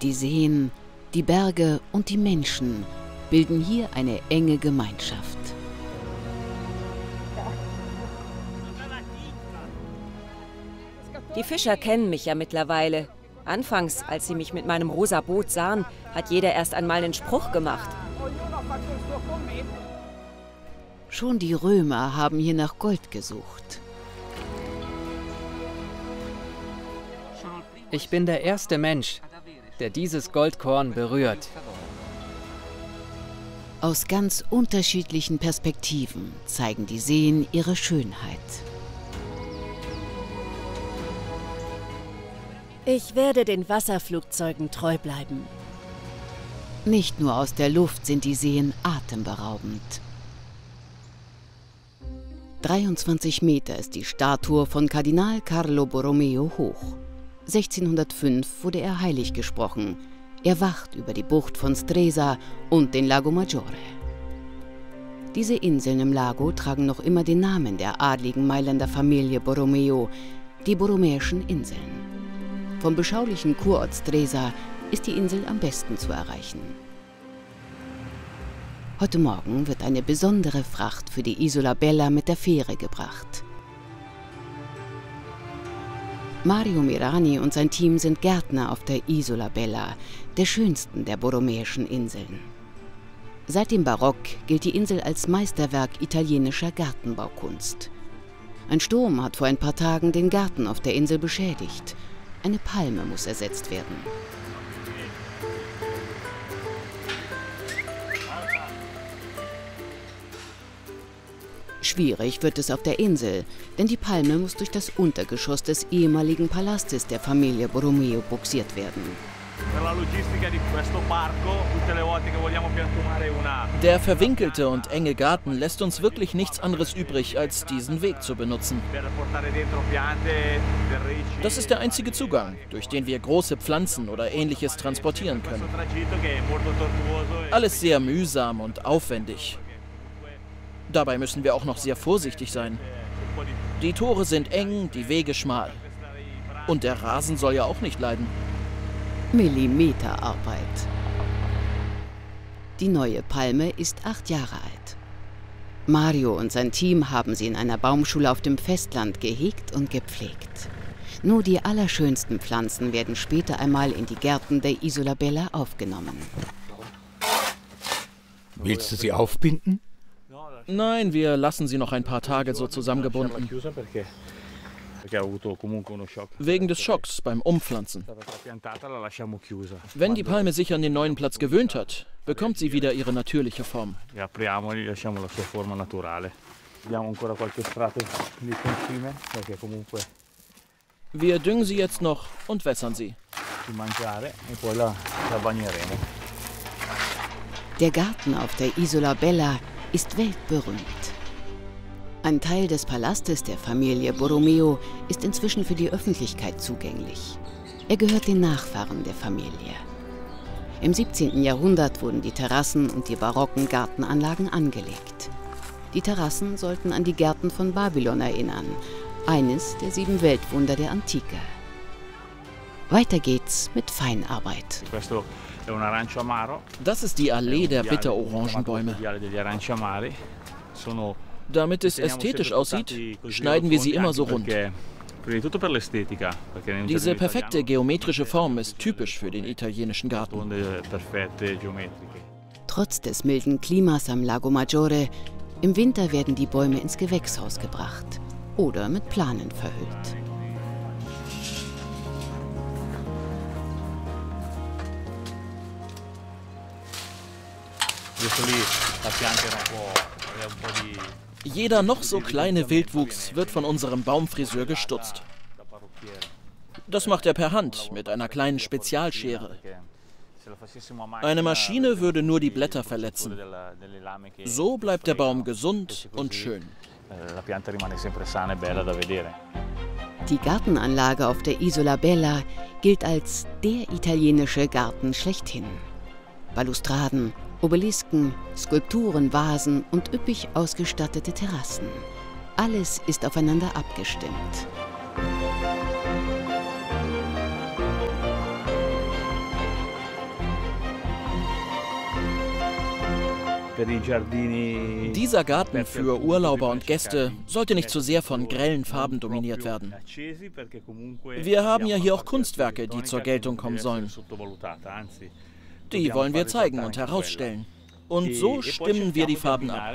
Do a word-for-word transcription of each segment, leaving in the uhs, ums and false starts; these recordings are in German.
Die Seen, die Berge und die Menschen bilden hier eine enge Gemeinschaft. Die Fischer kennen mich ja mittlerweile. Anfangs, als sie mich mit meinem rosa Boot sahen, hat jeder erst einmal einen Spruch gemacht. Schon die Römer haben hier nach Gold gesucht. Ich bin der erste Mensch, der dieses Goldkorn berührt. Aus ganz unterschiedlichen Perspektiven zeigen die Seen ihre Schönheit. Ich werde den Wasserflugzeugen treu bleiben. Nicht nur aus der Luft sind die Seen atemberaubend. dreiundzwanzig Meter ist die Statue von Kardinal Carlo Borromeo hoch. sechzehnhundertfünf wurde er heilig gesprochen. Er wacht über die Bucht von Stresa und den Lago Maggiore. Diese Inseln im Lago tragen noch immer den Namen der adligen Mailänder Familie Borromeo, die Borromäischen Inseln. Vom beschaulichen Kurort Stresa ist die Insel am besten zu erreichen. Heute Morgen wird eine besondere Fracht für die Isola Bella mit der Fähre gebracht. Mario Mirani und sein Team sind Gärtner auf der Isola Bella, der schönsten der Borromäischen Inseln. Seit dem Barock gilt die Insel als Meisterwerk italienischer Gartenbaukunst. Ein Sturm hat vor ein paar Tagen den Garten auf der Insel beschädigt. Eine Palme muss ersetzt werden. Schwierig wird es auf der Insel, denn die Palme muss durch das Untergeschoss des ehemaligen Palastes der Familie Borromeo bugsiert werden. Der verwinkelte und enge Garten lässt uns wirklich nichts anderes übrig, als diesen Weg zu benutzen. Das ist der einzige Zugang, durch den wir große Pflanzen oder Ähnliches transportieren können. Alles sehr mühsam und aufwendig. Dabei müssen wir auch noch sehr vorsichtig sein. Die Tore sind eng, die Wege schmal. Und der Rasen soll ja auch nicht leiden. Millimeterarbeit. Die neue Palme ist acht Jahre alt. Mario und sein Team haben sie in einer Baumschule auf dem Festland gehegt und gepflegt. Nur die allerschönsten Pflanzen werden später einmal in die Gärten der Isola Bella aufgenommen. Willst du sie aufbinden? Nein, wir lassen sie noch ein paar Tage so zusammengebunden. Wegen des Schocks beim Umpflanzen. Wenn die Palme sich an den neuen Platz gewöhnt hat, bekommt sie wieder ihre natürliche Form. Wir düngen sie jetzt noch und wässern sie. Der Garten auf der Isola Bella ist weltberühmt. Ein Teil des Palastes der Familie Borromeo ist inzwischen für die Öffentlichkeit zugänglich. Er gehört den Nachfahren der Familie. Im siebzehnten Jahrhundert wurden die Terrassen und die barocken Gartenanlagen angelegt. Die Terrassen sollten an die Gärten von Babylon erinnern, eines der sieben Weltwunder der Antike. Weiter geht's mit Feinarbeit. Das ist die Allee der Bitterorangenbäume. Damit es ästhetisch aussieht, schneiden wir sie immer so rund. Diese perfekte geometrische Form ist typisch für den italienischen Garten. Trotz des milden Klimas am Lago Maggiore, im Winter werden die Bäume ins Gewächshaus gebracht oder mit Planen verhüllt. Jeder noch so kleine Wildwuchs wird von unserem Baumfriseur gestutzt. Das macht er per Hand mit einer kleinen Spezialschere. Eine Maschine würde nur die Blätter verletzen. So bleibt der Baum gesund und schön. Die Gartenanlage auf der Isola Bella gilt als der italienische Garten schlechthin. Balustraden, Obelisken, Skulpturen, Vasen und üppig ausgestattete Terrassen. Alles ist aufeinander abgestimmt. Dieser Garten für Urlauber und Gäste sollte nicht zu sehr von grellen Farben dominiert werden. Wir haben ja hier auch Kunstwerke, die zur Geltung kommen sollen. Die wollen wir zeigen und herausstellen. Und so stimmen wir die Farben ab.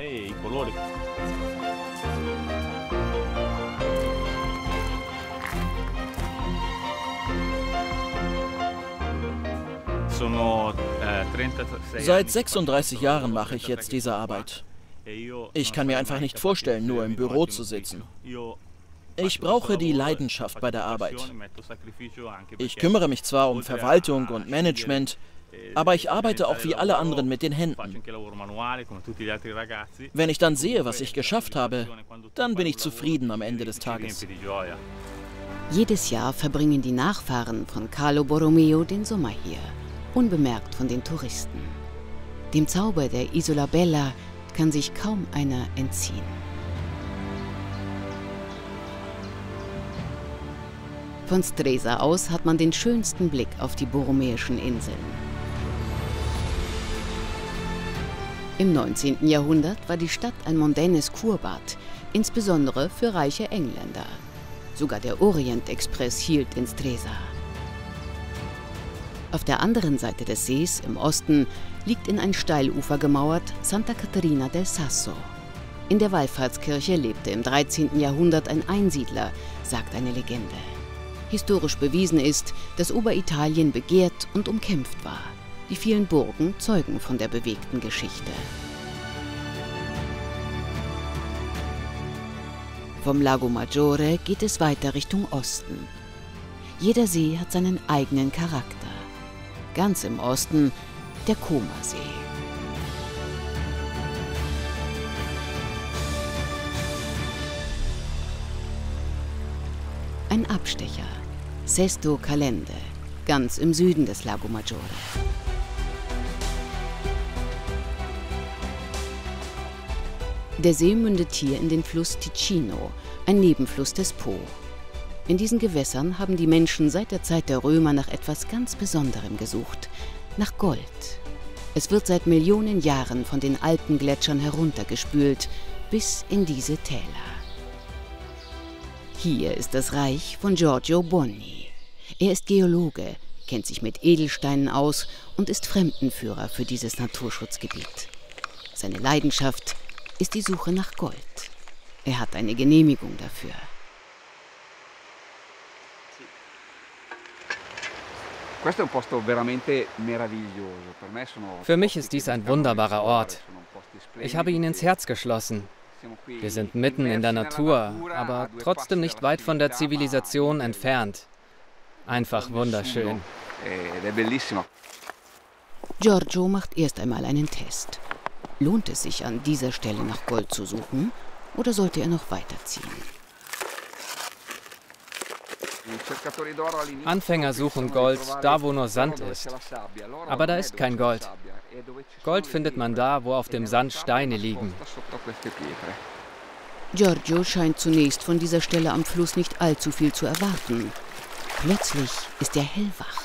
Seit sechsunddreißig Jahren mache ich jetzt diese Arbeit. Ich kann mir einfach nicht vorstellen, nur im Büro zu sitzen. Ich brauche die Leidenschaft bei der Arbeit. Ich kümmere mich zwar um Verwaltung und Management, aber ich arbeite auch wie alle anderen mit den Händen. Wenn ich dann sehe, was ich geschafft habe, dann bin ich zufrieden am Ende des Tages. Jedes Jahr verbringen die Nachfahren von Carlo Borromeo den Sommer hier, unbemerkt von den Touristen. Dem Zauber der Isola Bella kann sich kaum einer entziehen. Von Stresa aus hat man den schönsten Blick auf die Borromäischen Inseln. Im neunzehnten Jahrhundert war die Stadt ein mondänes Kurbad, insbesondere für reiche Engländer. Sogar der Orient-Express hielt in Stresa. Auf der anderen Seite des Sees, im Osten, liegt in ein Steilufer gemauert Santa Caterina del Sasso. In der Wallfahrtskirche lebte im dreizehnten Jahrhundert ein Einsiedler, sagt eine Legende. Historisch bewiesen ist, dass Oberitalien begehrt und umkämpft war. Die vielen Burgen zeugen von der bewegten Geschichte. Vom Lago Maggiore geht es weiter Richtung Osten. Jeder See hat seinen eigenen Charakter. Ganz im Osten der Como-See. Ein Abstecher, Sesto Calende, ganz im Süden des Lago Maggiore. Der See mündet hier in den Fluss Ticino, ein Nebenfluss des Po. In diesen Gewässern haben die Menschen seit der Zeit der Römer nach etwas ganz Besonderem gesucht, nach Gold. Es wird seit Millionen Jahren von den Alpengletschern heruntergespült, bis in diese Täler. Hier ist das Reich von Giorgio Bonni. Er ist Geologe, kennt sich mit Edelsteinen aus und ist Fremdenführer für dieses Naturschutzgebiet. Seine Leidenschaft ist die Suche nach Gold. Er hat eine Genehmigung dafür. Für mich ist dies ein wunderbarer Ort. Ich habe ihn ins Herz geschlossen. Wir sind mitten in der Natur, aber trotzdem nicht weit von der Zivilisation entfernt. Einfach wunderschön. Giorgio macht erst einmal einen Test. Lohnt es sich, an dieser Stelle nach Gold zu suchen, oder sollte er noch weiterziehen? Anfänger suchen Gold da, wo nur Sand ist. Aber da ist kein Gold. Gold findet man da, wo auf dem Sand Steine liegen. Giorgio scheint zunächst von dieser Stelle am Fluss nicht allzu viel zu erwarten. Plötzlich ist er hellwach.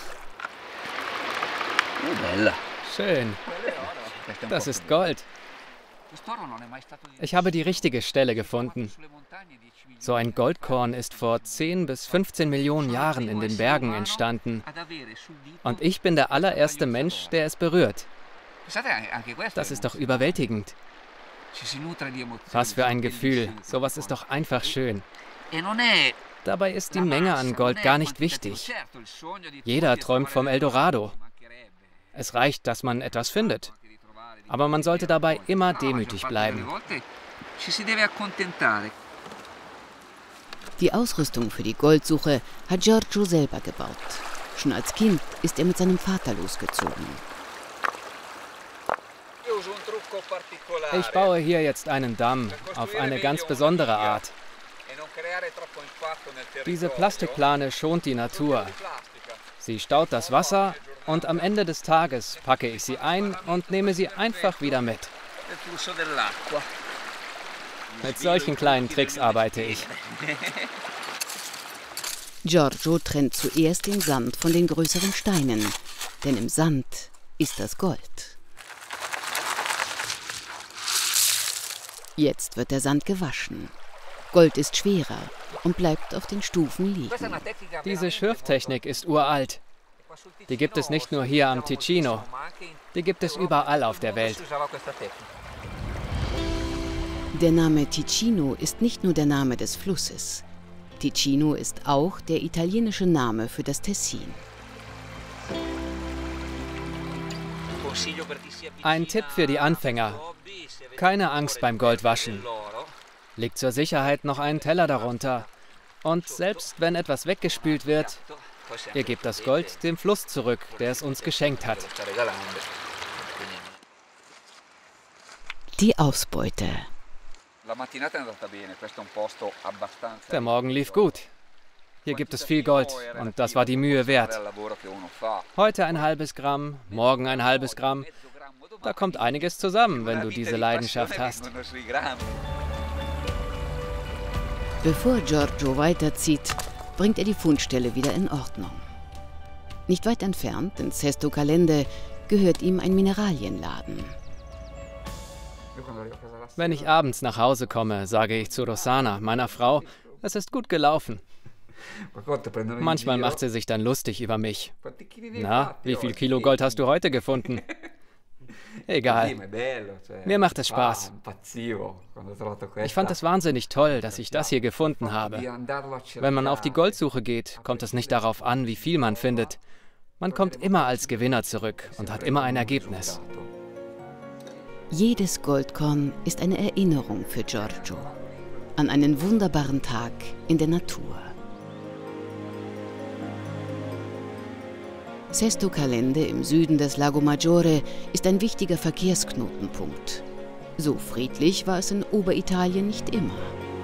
Schön. Das ist Gold. Ich habe die richtige Stelle gefunden. So ein Goldkorn ist vor zehn bis fünfzehn Millionen Jahren in den Bergen entstanden. Und ich bin der allererste Mensch, der es berührt. Das ist doch überwältigend. Was für ein Gefühl. Sowas ist doch einfach schön. Dabei ist die Menge an Gold gar nicht wichtig. Jeder träumt vom Eldorado. Es reicht, dass man etwas findet. Aber man sollte dabei immer demütig bleiben. Die Ausrüstung für die Goldsuche hat Giorgio selber gebaut. Schon als Kind ist er mit seinem Vater losgezogen. Ich baue hier jetzt einen Damm auf eine ganz besondere Art. Diese Plastikplane schont die Natur. Sie staut das Wasser und am Ende des Tages packe ich sie ein und nehme sie einfach wieder mit. Mit solchen kleinen Tricks arbeite ich. Giorgio trennt zuerst den Sand von den größeren Steinen, denn im Sand ist das Gold. Jetzt wird der Sand gewaschen. Gold ist schwerer und bleibt auf den Stufen liegen. Diese Schürftechnik ist uralt. Die gibt es nicht nur hier am Ticino, die gibt es überall auf der Welt. Der Name Ticino ist nicht nur der Name des Flusses. Ticino ist auch der italienische Name für das Tessin. Ein Tipp für die Anfänger: Keine Angst beim Goldwaschen. Legt zur Sicherheit noch einen Teller darunter. Und selbst wenn etwas weggespült wird, ihr gebt das Gold dem Fluss zurück, der es uns geschenkt hat. Die Ausbeute. Der Morgen lief gut. Hier gibt es viel Gold und das war die Mühe wert. Heute ein halbes Gramm, morgen ein halbes Gramm. Da kommt einiges zusammen, wenn du diese Leidenschaft hast. Bevor Giorgio weiterzieht, bringt er die Fundstelle wieder in Ordnung. Nicht weit entfernt, in Sesto Calende, gehört ihm ein Mineralienladen. Wenn ich abends nach Hause komme, sage ich zu Rossana, meiner Frau, es ist gut gelaufen. Manchmal macht sie sich dann lustig über mich. Na, wie viel Kilo Gold hast du heute gefunden? Egal. Mir macht es Spaß. Ich fand es wahnsinnig toll, dass ich das hier gefunden habe. Wenn man auf die Goldsuche geht, kommt es nicht darauf an, wie viel man findet. Man kommt immer als Gewinner zurück und hat immer ein Ergebnis. Jedes Goldkorn ist eine Erinnerung für Giorgio an einen wunderbaren Tag in der Natur. Sesto Calende im Süden des Lago Maggiore ist ein wichtiger Verkehrsknotenpunkt. So friedlich war es in Oberitalien nicht immer.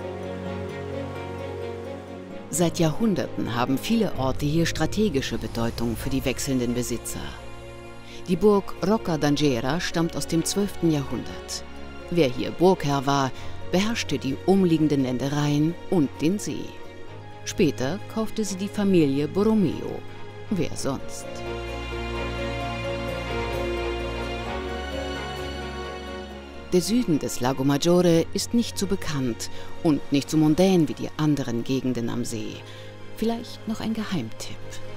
Seit Jahrhunderten haben viele Orte hier strategische Bedeutung für die wechselnden Besitzer. Die Burg Rocca d'Angera stammt aus dem zwölften Jahrhundert. Wer hier Burgherr war, beherrschte die umliegenden Ländereien und den See. Später kaufte sie die Familie Borromeo. Wer sonst? Der Süden des Lago Maggiore ist nicht so bekannt und nicht so mondän wie die anderen Gegenden am See. Vielleicht noch ein Geheimtipp.